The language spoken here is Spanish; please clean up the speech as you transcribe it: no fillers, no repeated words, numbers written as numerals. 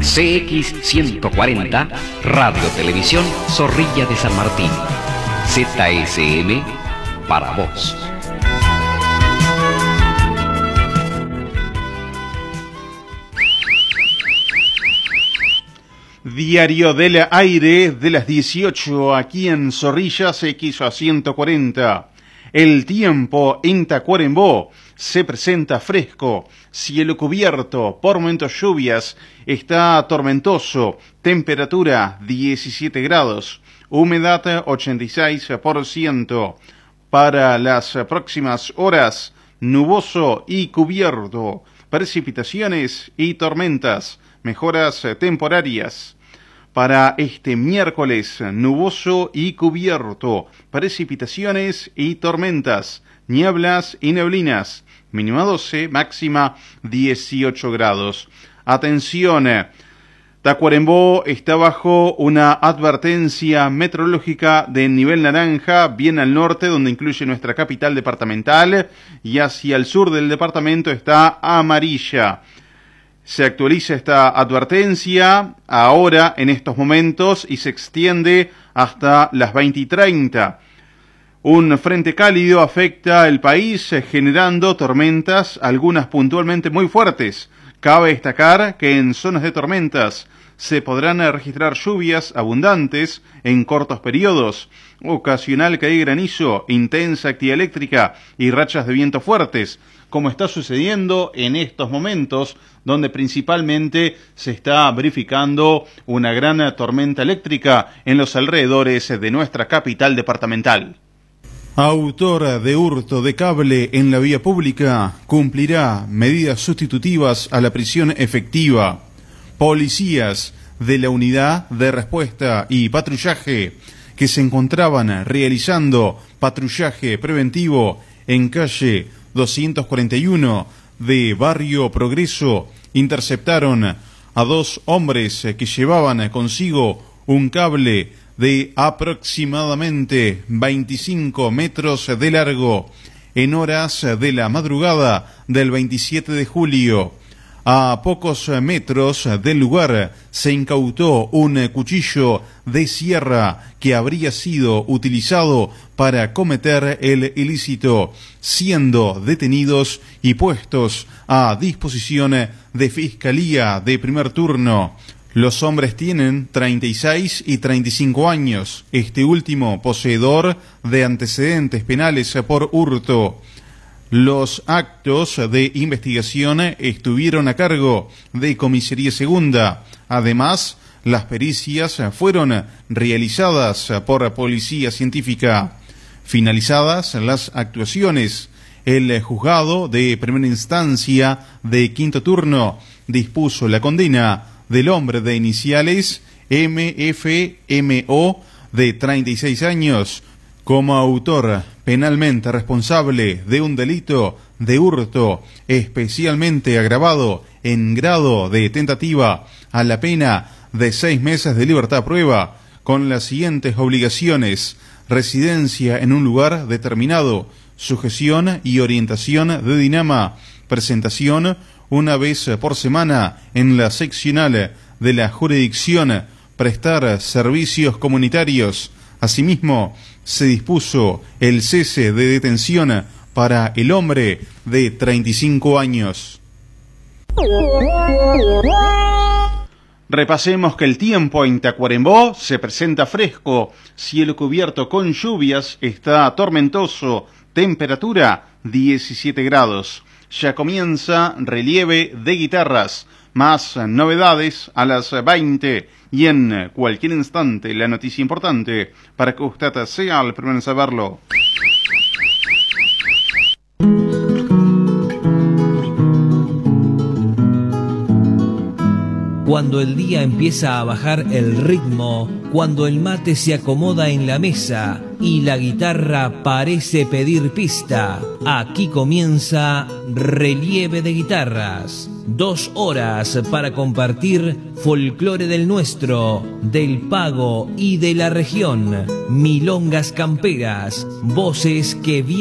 CX140, Radio Televisión Zorrilla de San Martín. ZSM para vos. Diario del Aire de las 18 aquí en Zorrilla CX140. El tiempo en Tacuarembó se presenta fresco, cielo cubierto, por momentos lluvias, está tormentoso, temperatura 17 grados, humedad 86%. Para las próximas horas, nuboso y cubierto, precipitaciones y tormentas, mejoras temporarias. Para este miércoles, nuboso y cubierto, precipitaciones y tormentas, nieblas y neblinas, mínima 12, máxima 18 grados. Atención, Tacuarembó está bajo una advertencia meteorológica de nivel naranja, bien al norte, donde incluye nuestra capital departamental, y hacia el sur del departamento está amarilla. Se actualiza esta advertencia ahora, en estos momentos, y se extiende hasta las 20:30. Un frente cálido afecta el país, generando tormentas, algunas puntualmente muy fuertes. Cabe destacar que en zonas de tormentas se podrán registrar lluvias abundantes en cortos periodos, ocasional caída de granizo, intensa actividad eléctrica y rachas de viento fuertes, como está sucediendo en estos momentos, donde principalmente se está verificando una gran tormenta eléctrica en los alrededores de nuestra capital departamental. Autor de hurto de cable en la vía pública cumplirá medidas sustitutivas a la prisión efectiva. Policías de la Unidad de Respuesta y Patrullaje que se encontraban realizando patrullaje preventivo en calle 241 de Barrio Progreso interceptaron a dos hombres que llevaban consigo un cable de aproximadamente 25 metros de largo en horas de la madrugada del 27 de julio. A pocos metros del lugar se incautó un cuchillo de sierra que habría sido utilizado para cometer el ilícito, siendo detenidos y puestos a disposición de Fiscalía de primer turno. Los hombres tienen 36 y 35 años, este último poseedor de antecedentes penales por hurto. Los actos de investigación estuvieron a cargo de Comisaría Segunda. Además, las pericias fueron realizadas por Policía Científica. Finalizadas las actuaciones, el juzgado de primera instancia de quinto turno dispuso la condena del hombre de iniciales MFMO de 36 años como autor penalmente responsable de un delito de hurto especialmente agravado en grado de tentativa a la pena de 6 meses de libertad a prueba con las siguientes obligaciones: residencia en un lugar determinado, sujeción y orientación de dinama, presentación una vez por semana en la seccional de la jurisdicción, prestar servicios comunitarios. Asimismo, se dispuso el cese de detención para el hombre de 35 años. Repasemos que el tiempo en Tacuarembó se presenta fresco, cielo cubierto con lluvias, está tormentoso, temperatura 17 grados. Ya comienza relieve de guitarras, más novedades a las 20 y en cualquier instante la noticia importante para que usted sea el primero en saberlo. Cuando el día empieza a bajar el ritmo, cuando el mate se acomoda en la mesa y la guitarra parece pedir pista, aquí comienza Relieve de Guitarras. 2 horas para compartir folclore del nuestro, del pago y de la región, milongas camperas, voces que